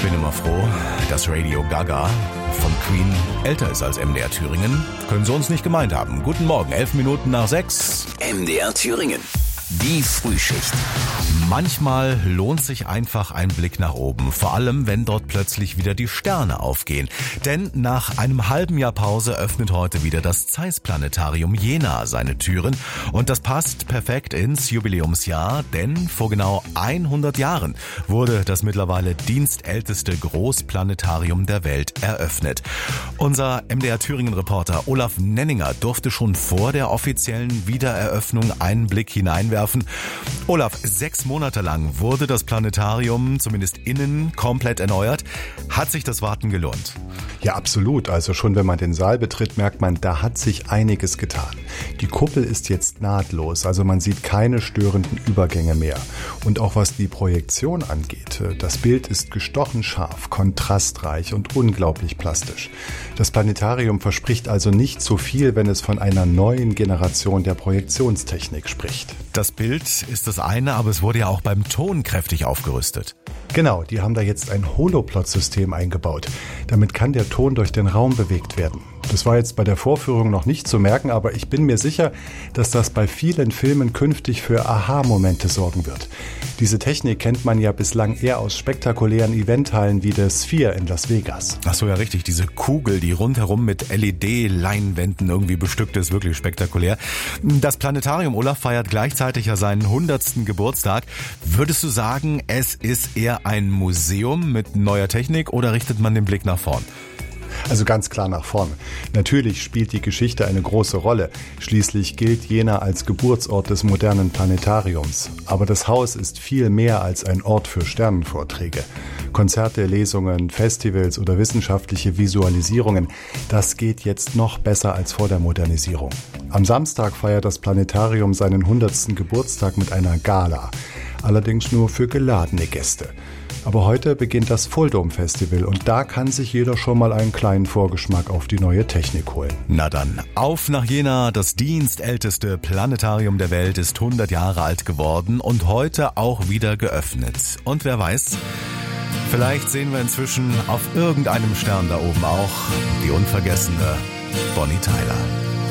bin immer froh, dass Radio Gaga von Queen älter ist als MDR Thüringen. Können Sie uns nicht gemeint haben. Guten Morgen, 11 Minuten nach 6. MDR Thüringen. Die Frühschicht. Manchmal lohnt sich einfach ein Blick nach oben, vor allem wenn dort plötzlich wieder die Sterne aufgehen. Denn nach einem halben Jahr Pause öffnet heute wieder das Zeiss-Planetarium Jena seine Türen. Und das passt perfekt ins Jubiläumsjahr, denn vor genau 100 Jahren wurde das mittlerweile dienstälteste Großplanetarium der Welt eröffnet. Unser MDR Thüringen-Reporter Olaf Nenninger durfte schon vor der offiziellen Wiedereröffnung einen Blick hineinwerfen. Olaf, 6 Monate lang wurde das Planetarium zumindest innen komplett erneuert. Hat sich das Warten gelohnt? Ja, absolut. Also schon wenn man den Saal betritt, merkt man, da hat sich einiges getan. Die Kuppel ist jetzt nahtlos, also man sieht keine störenden Übergänge mehr. Und auch was die Projektion angeht, das Bild ist gestochen scharf, kontrastreich und unglaublich plastisch. Das Planetarium verspricht also nicht so viel, wenn es von einer neuen Generation der Projektionstechnik spricht. Das Bild ist das eine, aber es wurde ja auch beim Ton kräftig aufgerüstet. Genau, die haben da jetzt ein Holoplot-System eingebaut. Damit kann der Ton durch den Raum bewegt werden. Das war jetzt bei der Vorführung noch nicht zu merken, aber ich bin mir sicher, dass das bei vielen Filmen künftig für Aha-Momente sorgen wird. Diese Technik kennt man ja bislang eher aus spektakulären Eventhallen wie der Sphere in Las Vegas. Ach so, ja richtig, diese Kugel, die rundherum mit LED-Leinwänden irgendwie bestückt ist, wirklich spektakulär. Das Planetarium, Olaf, feiert gleichzeitig ja seinen 100. Geburtstag. Würdest du sagen, es ist eher ein Museum mit neuer Technik oder richtet man den Blick nach vorn? Also ganz klar nach vorn. Natürlich spielt die Geschichte eine große Rolle. Schließlich gilt Jena als Geburtsort des modernen Planetariums. Aber das Haus ist viel mehr als ein Ort für Sternenvorträge. Konzerte, Lesungen, Festivals oder wissenschaftliche Visualisierungen, das geht jetzt noch besser als vor der Modernisierung. Am Samstag feiert das Planetarium seinen 100. Geburtstag mit einer Gala. Allerdings nur für geladene Gäste. Aber heute beginnt das Fulldom-Festival und da kann sich jeder schon mal einen kleinen Vorgeschmack auf die neue Technik holen. Na dann, auf nach Jena. Das dienstälteste Planetarium der Welt ist 100 Jahre alt geworden und heute auch wieder geöffnet. Und wer weiß, vielleicht sehen wir inzwischen auf irgendeinem Stern da oben auch die unvergessene Bonnie Tyler.